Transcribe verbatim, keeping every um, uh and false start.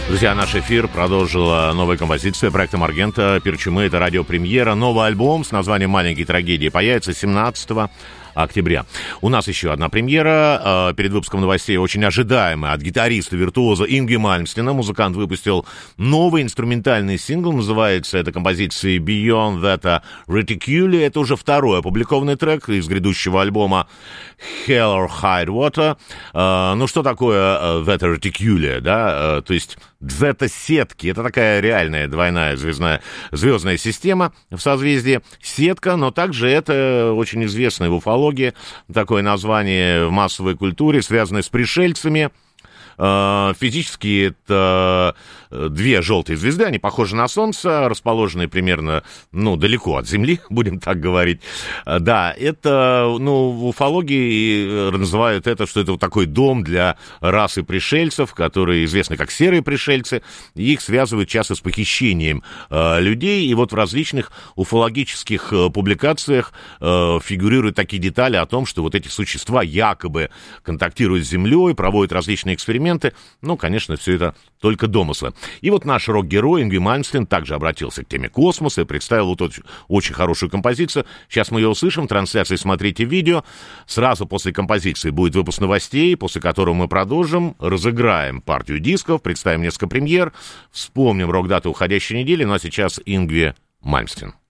Друзья, наш эфир продолжила новая композиция проекта Маргента «Перчумы». Это радиопремьера. Новый альбом с названием «Маленькие трагедии» появится семнадцатого октября. У нас еще одна премьера. Перед выпуском новостей очень ожидаемая от гитариста-виртуоза Ингви Мальмстена. Музыкант выпустил новый инструментальный сингл. Называется эта композиция «Beyond That Reticule». Это уже второй опубликованный трек из грядущего альбома «Hell or High Water». Ну, что такое That Reticule, да? То есть дзета-сетки. Это такая реальная двойная звездная, звездная система в созвездии. Сетка, но также это очень известная в уфологии такое название в массовой культуре, связанное с пришельцами. Физически это две желтые звезды, они похожи на Солнце, расположенные примерно, ну, далеко от Земли, будем так говорить. Да, это, ну, в уфологии называют это, что это вот такой дом для расы пришельцев, которые известны как серые пришельцы, и их связывают часто с похищением э, людей, и вот в различных уфологических э, публикациях э, фигурируют такие детали о том, что вот эти существа якобы контактируют с Землей, проводят различные эксперименты. Ну, конечно, все это только домыслы. И вот наш рок-герой Ингви Мальмстен также обратился к теме космоса и представил вот эту очень хорошую композицию. Сейчас мы ее услышим, трансляции смотрите видео. Сразу после композиции будет выпуск новостей, после которого мы продолжим, разыграем партию дисков, представим несколько премьер, вспомним рок-даты уходящей недели. Ну а сейчас Ингви Мальмстен.